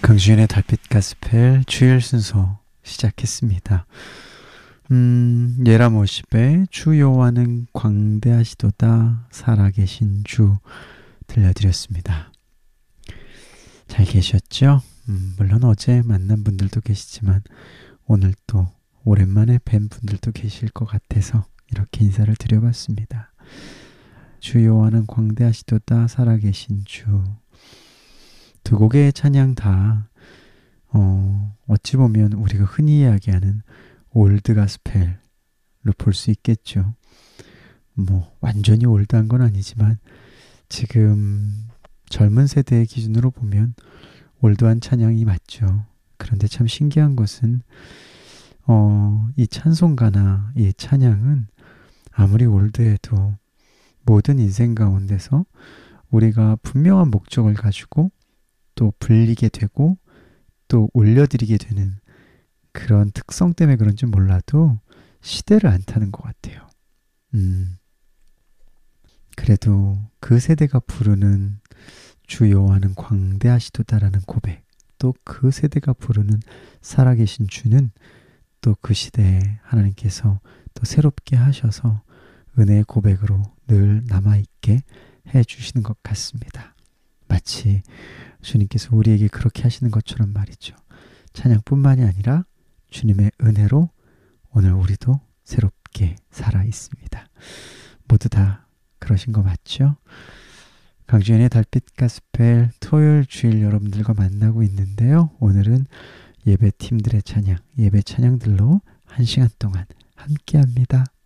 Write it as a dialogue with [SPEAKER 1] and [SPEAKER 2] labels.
[SPEAKER 1] 강주현의 달빛 가스펠 주일 순서 시작했습니다. 예라모십의 주 여호와는 광대하시도다 살아계신 주 들려드렸습니다. 잘 계셨죠? 물론 어제 만난 분들도 계시지만 오늘 또 오랜만에 뵌 분들도 계실 것 같아서 이렇게 인사를 드려봤습니다. 주 여호와는 광대하시도다 살아계신 주. 두 곡의 찬양 다 어찌 보면 우리가 흔히 이야기하는 올드 가스펠로 볼 수 있겠죠. 뭐 완전히 올드한 건 아니지만 지금 젊은 세대의 기준으로 보면 올드한 찬양이 맞죠. 그런데 참 신기한 것은 이 찬송가나 이 찬양은 아무리 올드해도 모든 인생 가운데서 우리가 분명한 목적을 가지고 또 불리게 되고 또 올려드리게 되는 그런 특성 때문에 그런지 몰라도 시대를 안 타는 것 같아요. 그래도 그 세대가 부르는 주 여호와는 광대하시도다라는 고백, 또 그 세대가 부르는 살아계신 주는 또 그 시대에 하나님께서 또 새롭게 하셔서 은혜의 고백으로 늘 남아있게 해주시는 것 같습니다. 마치 주님께서 우리에게 그렇게 하시는 것처럼 말이죠. 찬양뿐만이 아니라 주님의 은혜로 오늘 우리도 새롭게 살아 있습니다. 모두 다 그러신 거 맞죠? 강주현의 달빛 가스펠 토요일 주일 여러분들과 만나고 있는데요. 오늘은 예배팀들의 찬양, 예배 찬양들로 1시간 동안 함께합니다.